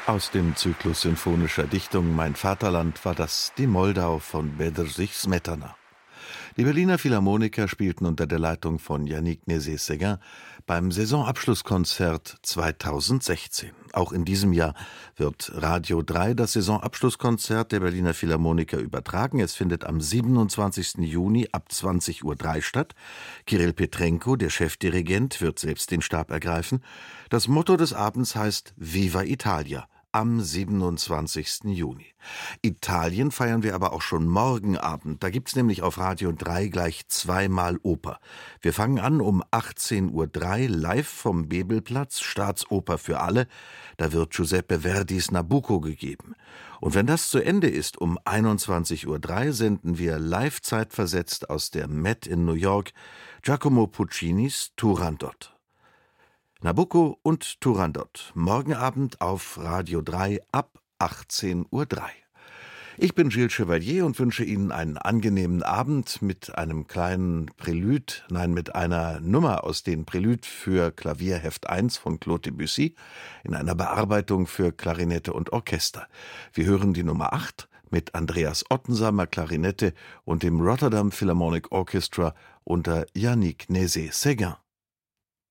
Aus dem Zyklus sinfonischer Dichtung Mein Vaterland war das Die Moldau von Bedřich Smetana. Die Berliner Philharmoniker spielten unter der Leitung von Yannick Nézet-Séguin beim Saisonabschlusskonzert 2016. Auch in diesem Jahr wird Radio 3 das Saisonabschlusskonzert der Berliner Philharmoniker übertragen. Es findet am 27. Juni ab 20:03 Uhr statt. Kirill Petrenko, der Chefdirigent, wird selbst den Stab ergreifen. Das Motto des Abends heißt Viva Italia. Am 27. Juni. Italien feiern wir aber auch schon morgen Abend. Da gibt's nämlich auf Radio 3 gleich zweimal Oper. Wir fangen an um 18:03 Uhr live vom Bebelplatz, Staatsoper für alle. Da wird Giuseppe Verdis Nabucco gegeben. Und wenn das zu Ende ist, um 21:03 Uhr senden wir live zeitversetzt aus der Met in New York Giacomo Puccinis Turandot. Nabucco und Turandot, morgen Abend auf Radio 3 ab 18:03 Uhr. Ich bin Gilles Chevalier und wünsche Ihnen einen angenehmen Abend mit einem kleinen Prälude, mit einer Nummer aus den Prälude für Klavier Heft 1 von Claude Debussy in einer Bearbeitung für Klarinette und Orchester. Wir hören die Nummer 8 mit Andreas Ottensamer Klarinette und dem Rotterdam Philharmonic Orchestra unter Yannick Nézet-Séguin.